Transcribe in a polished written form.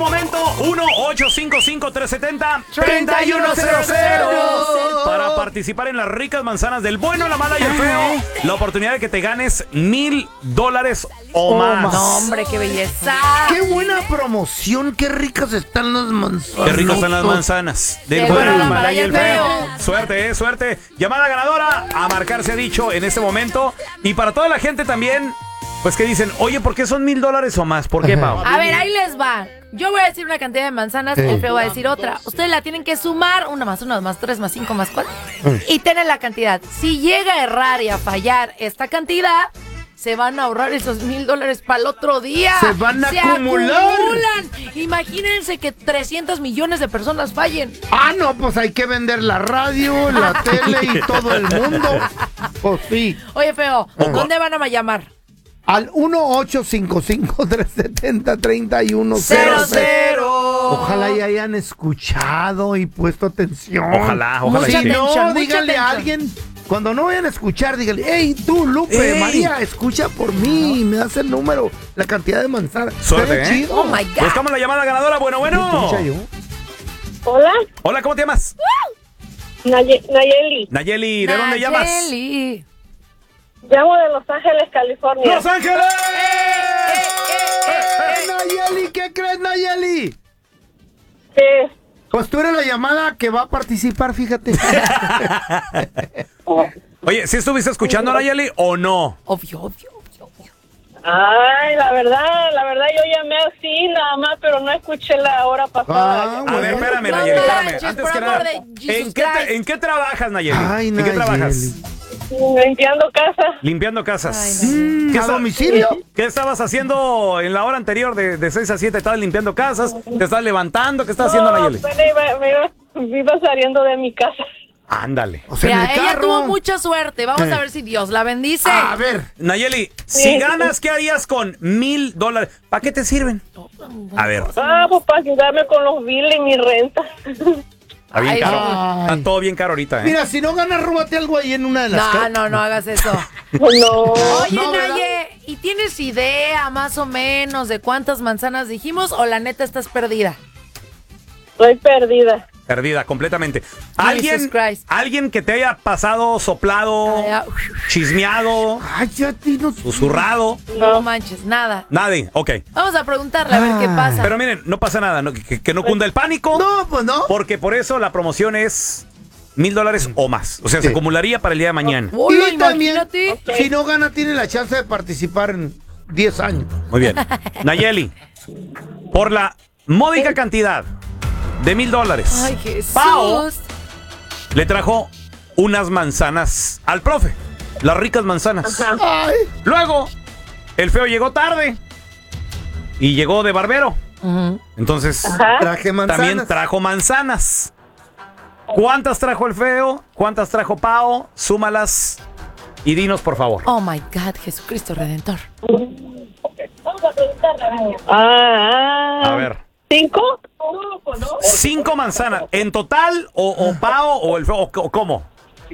momento, 1-855-370-3100 para participar en las ricas manzanas del bueno, la mala y el feo. La oportunidad de que te ganes $1,000 o más. No, hombre, qué belleza. Qué buena promoción, qué ricas están las manzanas. Qué ricas están las manzanas del bueno, la mala y el feo. Suerte, suerte. Llamada ganadora, a marcar se ha dicho en este momento. Y para toda la gente también, pues que dicen, oye, ¿por qué son $1,000 o más? ¿Por qué, Pau? A ver, ahí les va. Yo voy a decir una cantidad de manzanas, el feo va a decir otra. Ustedes la tienen que sumar, 1 más 1 más 3 más 5 más 4, y tener la cantidad. Si llega a errar y a fallar esta cantidad, se van a ahorrar esos $1,000 para el otro día. Se van a acumular. Imagínense que 300 millones de personas fallen. Ah, no, pues hay que vender la radio, la tele y todo el mundo. Pues sí. Oye, feo, ¿dónde van a llamar? Al 1-855-370-3100. Ojalá ya hayan escuchado y puesto atención. Ojalá. Mucha Si atención, no, díganle a alguien, cuando no vayan a escuchar, díganle, hey, tú, Lupe, María, escucha por mí, me das el número, la cantidad de manzanas. Suerte, Está chido. Oh, my God. Buscamos la llamada ganadora. Bueno. Hola, Hola, ¿cómo te llamas? Nayeli. Nayeli, ¿de dónde llamas? Nayeli. Llamo de Los Ángeles, California. ¡Los Ángeles! Nayeli, ¿qué crees, Nayeli? Sí. Pues tú eres la llamada que va a participar, fíjate. Oye, ¿sí estuviste escuchando a Nayeli o no? Obvio. Ay, la verdad, yo llamé así nada más, pero no escuché la hora pasada. A ver, espérame, No Nayeli, espérame. manches, Antes por que amor nada, de Jesus ¿en qué trabajas, Nayeli? Ay, ¿En qué trabajas? Limpiando casa. Limpiando casas. Ay, ¿A domicilio? ¿Qué estabas haciendo en la hora anterior de 6 a 7? ¿Estabas limpiando casas? ¿Te estás levantando? ¿Qué estás haciendo, Nayeli? Me iba saliendo de mi casa. Ándale. O sea, en Mira, el ella carro. tuvo mucha suerte. Vamos a ver si Dios la bendice. A ver. Nayeli, si ganas, ¿qué harías con $1,000? ¿Para qué te sirven? A ver, Pues para ayudarme con los billing y renta. está bien Ay, caro. ay. Está todo bien caro ahorita, ¿eh? Mira, si no ganas, róbate algo ahí en una de las casas. No hagas eso. No. Oye, No, ¿verdad? Naye, ¿y tienes idea más o menos de cuántas manzanas dijimos o la neta estás perdida? Estoy perdida. Perdida completamente. Jesus Christ. ¿Alguien que te haya pasado, soplado, chismeado, Ay, ya ti no. susurrado? No manches, nada. Nadie, ok. Vamos a preguntarle a ver qué pasa. Pero miren, no pasa nada, que no cunda el pánico. No, pues no. Porque por eso la promoción es $1,000 o más. O sea, se Sí. acumularía para el día de mañana. Hola, Y también, imagínate. si no gana, tiene la chance de participar en 10 años. Muy bien. Nayeli, por la módica cantidad de $1,000, Ay, Jesús. Pao le trajo unas manzanas al profe. Las ricas manzanas. Ay. Luego, el feo llegó tarde y llegó de barbero. Entonces, Traje manzanas. también trajo manzanas. ¿Cuántas trajo el feo? ¿Cuántas trajo Pao? Súmalas y dinos, por favor. Oh my God, Jesucristo Redentor. A ver. 5. 5 manzanas. ¿En total o Pao o el feo? ¿O cómo?